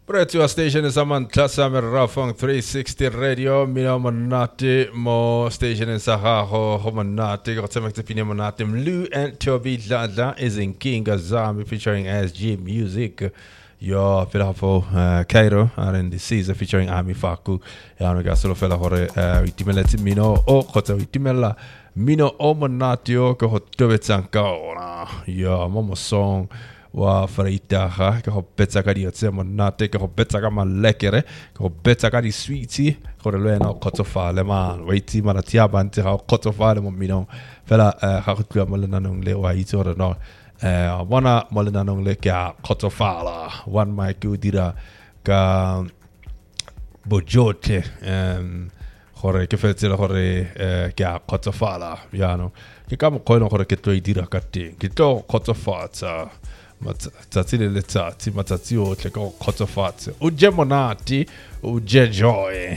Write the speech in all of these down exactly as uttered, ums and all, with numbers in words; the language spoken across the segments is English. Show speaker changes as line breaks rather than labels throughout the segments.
Radio station is Samantla Rafang three sixty radio Mino Monati Mo station in Sahaho Homonati Gotamakapini Monatim Lou and Toby Lada is in King Azami featuring S G Music. Yo Filafo Cairo are in the season featuring Ami Faku Yano Gasolo Fella Hore Itimela Mino O Kota Itimela Mino O Monatio Kohotobetsanka Yo Momo song wa faritaha ka hopetsa ka diotse monate ka hopetsa ka malekere ka hopetsa ka di sweetie gore le wena o khotsofale man waiti maratia bantse ga o khotsofale mo mino fela ga go tlwa mo lenanong le wa itse gore no eh bona mo lenanong le ka khotsofala one mic o dira ka bojote em gore ke fetsela gore ke a khotsofala yano ke ka mo khoino gore ke tlo e dira ka teng ke tlo khotsofatsa matsatsi le letsatsi matsatsi otlhe ka go khotsofatsa o je monate o je joy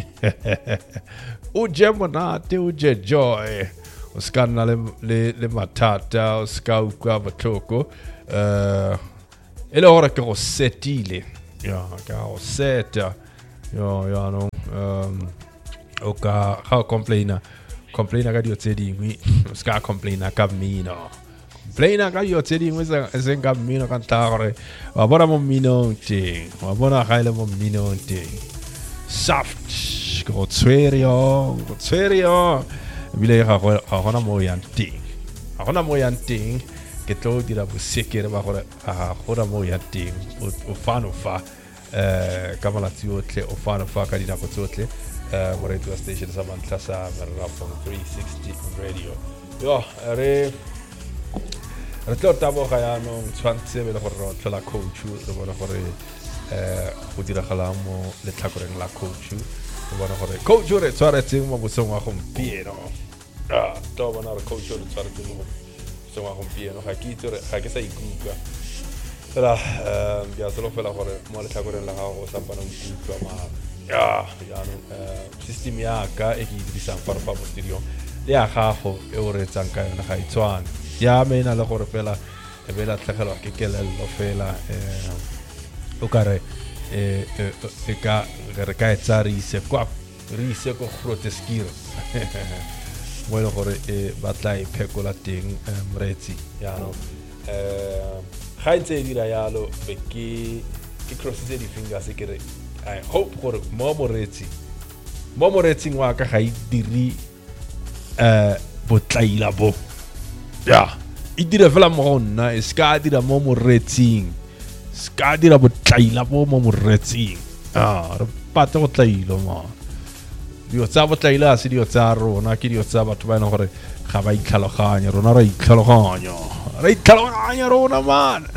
o je monate o je joy o ska nna le le le mathata o ska utlwa botlhoko eh e le gore ke go setile ya ka go seta yo ya no um o ka ga complaina complaina ka dio tse dingwe o ska complaina ka mmino Plaina ka yo tse dingwe se nka mmino ka ntla gore wa bona mo mminong teng wa bona ga ile mo mminong teng soft go tswerio go tswerio bile ga go ga gona mo yang teng ga gona mo yang teng ke tlo dira bosekere ba gore ga gona mo yang teng o fano fa eh ka malatsi otlhe o fano fa ka dinako tsotlhe eh mo radio station sa Mantla sa Rafang three sixty radio yo re Re tlo tabo ga ya no tshwantse be le gore re tla coach re bona gore eh go dira gala mo le tlhakoreng la coach re bona gore coach re tshwaretseng mo botsong wa gompieno ah to bona re coach re tshwaretseng mo botsong wa gompieno ga ke itse ga ke sa ikuka fela eh ya solo fela gore mo le tlhakoreng la gago sa bana ikutlwa ma ya ya no eh system ya ka e ke dirisang para pa posterior le ya gago e o re tsang ka yona ga itswana ya mena le gore fela e bela tlhagelwa ke kelello fela eh o kare eh e ka re ka etsari se kwa ri se go groteskir mo le gore e batla e phekola teng mretsi ya no eh ga itse dira yalo be ke ke crossitse di fingers ke re I hope gore mo moretsi mo moretsi wa ka ga e diri eh botlaila bo ya e dira fela mo gonna e ska dira mo moretsing ska dira botlaila bo mo moretsing ah re pata go tlailo mo dio tsa botlaila se dio tsa rona ke dio tsa batho ba ena gore ga ba itlhaloganya rona re itlhaloganya re itlhaloganya rona man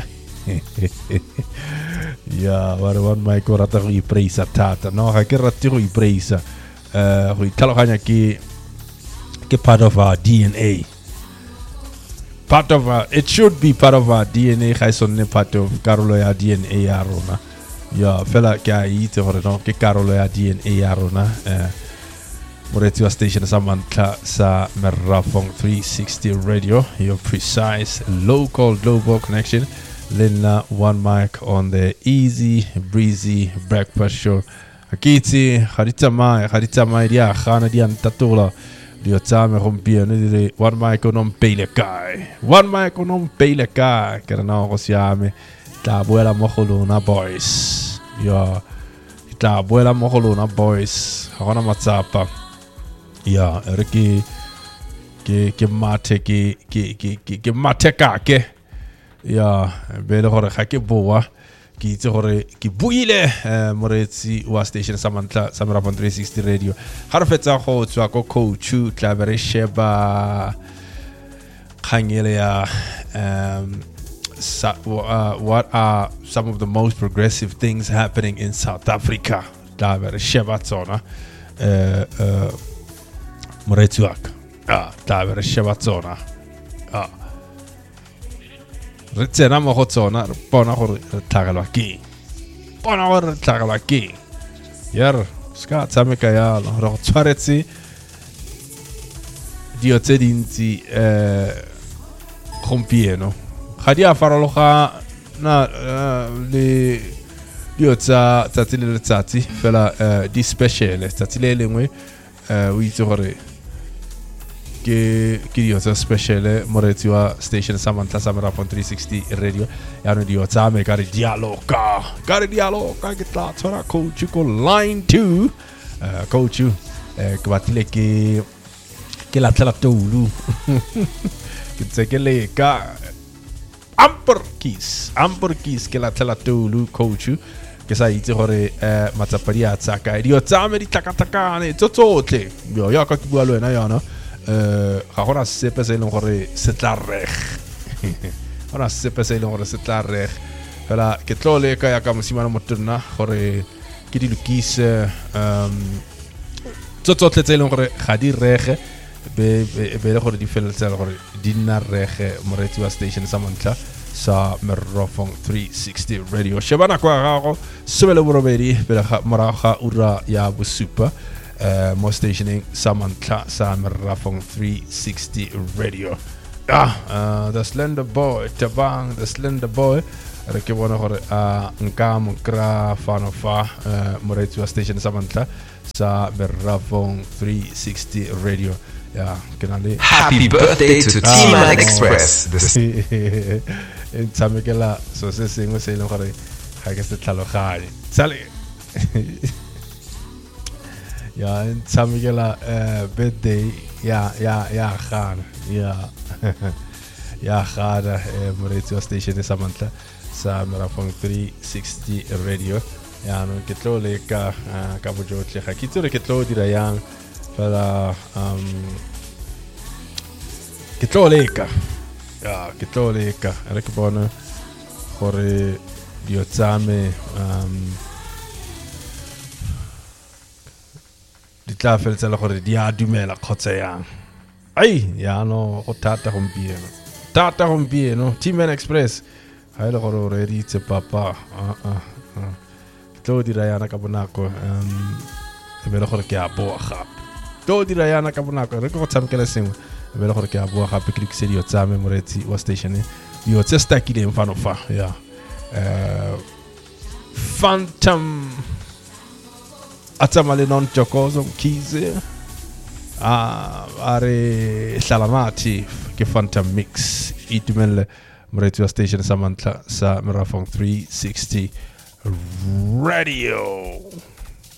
ya wa re one mic o rata go ipreisa tata no ga ke rate go ipreisa eh go itlhaloganya ke ke part of our D N A. Part of our, it should be part of our D N A. Ga isonne part of karolo ya D N A ya rona. Ya fela ke a itse gore no ke karolo ya D N A ya rona. Eh moretsi wa station sa Mantla sa Rafang three sixty radio, your precise local global connection. Lena one mic on the easy breezy breakfast show. Akiti harita mai harita mai dia khana dia ntatula. Dio tsame gompieno dire one mic non pele kai one mic non pele kai ke rena go siame tla boela mo go lona boys ya tla boela mo go lona boys ga gona matsapa ya re ke ke ke mate ke ke ke ke mate ka ke ya be le gore ga ke boa ke itse gore ke buile moretsi wa station sa Mantla sa Rafang three sixty radio ga re fetsa go tswa ko coach tla be re sheba khangele ya um what are some of the most progressive things happening in South Africa tla be re sheba tsona eh moretsi wa ah tla be re sheba tsona ah re tsena mo go tsona re bona gore re tlhagelwa ke bona gore re tlhagelwa ke yer ska tsameka ya lo re go tshwaretse dio tse dintsi eh gompieno ga di a farologa na le dio tsa tsatsi le letsatsi fela di special tsatsi le lengwe o itse gore ke ke dio tsa special moretsi wa station sa mantla sa Merafong three sixty radio ya no dio tsa me ka re dialoga ka re dialoga ke tla tsora coach ko line two coach ke batile ke ke la tla tulu ke tsekele ka amper keys amper keys ke la tla tulu coach ke sa itse gore eh matsapadi a tsaka dio tsa me di takatakane tsotsotle yo ya ka ke bua le wena yana eh ga gona sepe se leng gore se tla reg gona sepe se leng gore se tla reg fela ke tlole ka ya ka mosimana motona gore ke di lokise um tsotsotle tse leng gore ga di rege be be le gore di feletse gore di nna rege moretsi wa station sa mantla sa Merafong three sixty radio shebana kwa gago sebele borobedi pele ga moraga ura ya bosupa eh mo stationing sa mantla sa Merafong three sixty radio ah uh, the slender boy tabang the slender boy re ke bona gore a nka mokra fano fa moretsi wa station sa mantla sa Merafong three sixty radio. Yeah, can I
Happy birthday to T-Man Express.
En Tamikela, so se singo se lo gore ga ke se tlhaloganye. Tsale. Ya, en Tamikela eh birthday ya ya ya gaan. Ya. Ya gaan eh moretsi station sa mantla sa Merafong three sixty radio. Ya no ke tlo le ka ka bojotle ga ke tsore ke tlo dira yang para um ke tlo leka ya ke tlo leka re ke bona gore dio tsame um di tla feltsela gore di a dumela khotsa yang ai ya no go tata gompieno tata gompieno T-Man Express ha ile gore re ditse papa a a ke tlo dira yana ka bonako um e bele gore ke a boa gape to dira yana ka bonako re go tsamkela sengwe e bele gore ke a boa gape ke dikse dio tsame moretsi wa station dio tse stakile mfano fa ya eh Phantom atsamale non jokozo mkize ah are salamati ke Phantom mix itumele moretsi wa station sa mantla sa Merafong three sixty radio.